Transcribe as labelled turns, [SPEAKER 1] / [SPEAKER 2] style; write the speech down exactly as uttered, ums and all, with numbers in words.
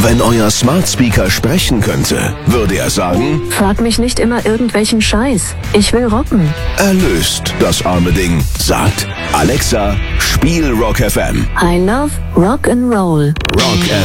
[SPEAKER 1] Wenn euer Smart Speaker sprechen könnte, würde er sagen:
[SPEAKER 2] Frag mich nicht immer irgendwelchen Scheiß. Ich will rocken.
[SPEAKER 1] Erlöst das arme Ding. Sagt: Alexa, spiel Rock F M.
[SPEAKER 2] I love Rock and Roll.
[SPEAKER 1] Rock F M.